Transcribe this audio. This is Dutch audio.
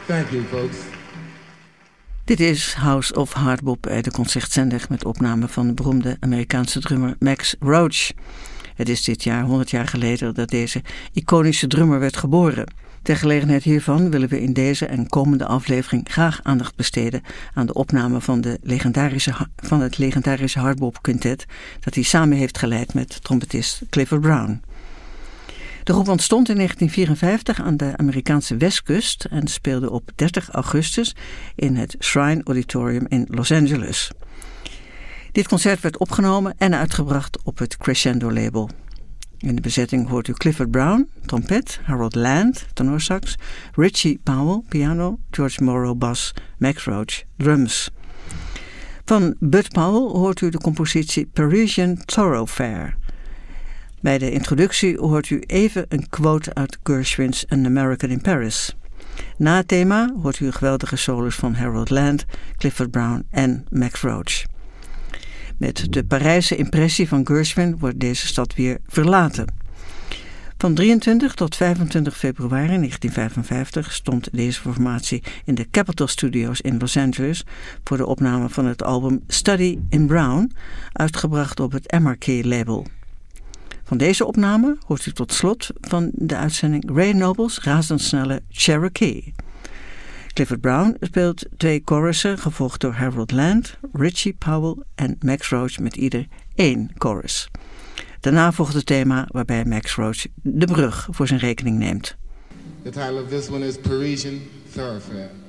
Thank you, folks. Dit is House of Hardbop, de concertzender met opname van de beroemde Amerikaanse drummer Max Roach. Het is dit jaar 100 jaar geleden dat deze iconische drummer werd geboren. Ter gelegenheid hiervan willen we in deze en komende aflevering graag aandacht besteden aan de opname van het legendarische Hardbop Quintet dat hij samen heeft geleid met trompetist Clifford Brown. De groep ontstond in 1954 aan de Amerikaanse westkust en speelde op 30 augustus in het Shrine Auditorium in Los Angeles. Dit concert werd opgenomen en uitgebracht op het Crescendo label. In de bezetting hoort u Clifford Brown, trompet, Harold Land, tenorsax, Richie Powell, piano, George Morrow, bas, Max Roach, drums. Van Bud Powell hoort u de compositie Parisian Thoroughfare. Bij de introductie hoort u even een quote uit Gershwin's An American in Paris. Na het thema hoort u geweldige solos van Harold Land, Clifford Brown en Max Roach. Met de Parijse impressie van Gershwin wordt deze stad weer verlaten. Van 23 tot 25 februari 1955 stond deze formatie in de Capitol Studios in Los Angeles voor de opname van het album Study in Brown, uitgebracht op het MRK-label. Van deze opname hoort u tot slot van de uitzending Ray Noble's razendsnelle Cherokee. Clifford Brown speelt 2 chorussen, gevolgd door Harold Land, Richie Powell en Max Roach met ieder 1 chorus. Daarna volgt het thema waarbij Max Roach de brug voor zijn rekening neemt. The title of this one is Parisian Thoroughfare.